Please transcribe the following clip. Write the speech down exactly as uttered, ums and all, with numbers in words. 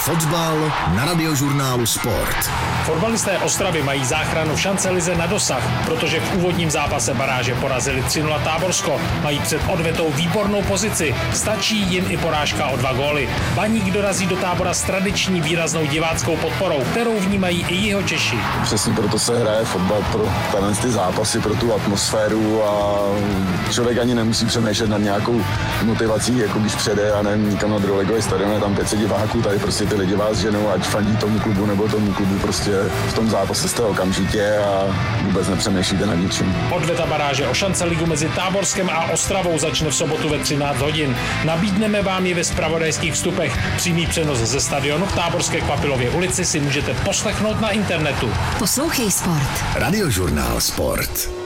Fotbal na Radiožurnálu Sport. Fotbalisté Ostravy mají záchranu v šancelize na dosah, protože v úvodním zápase baráže porazili tři nula Táborsko. Mají před odvetou výbornou pozici. Stačí jim i porážka o dva góly. Baník dorazí do Tábora s tradiční výraznou diváckou podporou, kterou vnímají i Jihočeši. Přesně proto se hraje fotbal, pro tyhle ty zápasy, pro tu atmosféru a člověk ani nemusí přemýšlet nad nějakou motivací, jako když přijede a nevím, nikam na druholigový stadion, je tam pět set diváků, tady prostě ty lidi vás ženou, ať fandí tomu klubu nebo tomu klubu, prostě v tom zápase jste okamžitě a vůbec nepřemýšlíte nad ničím. Odveta baráže o šanceligu mezi Táborskem a Ostravou začne v sobotu ve třináct hodin. Nabídneme vám ji ve zpravodajských vstupech. Přímý přenos ze stadionu v Táborské Kvapilově ulici si můžete poslechnout na internetu. Poslouchej Sport. Radiožurnál Sport.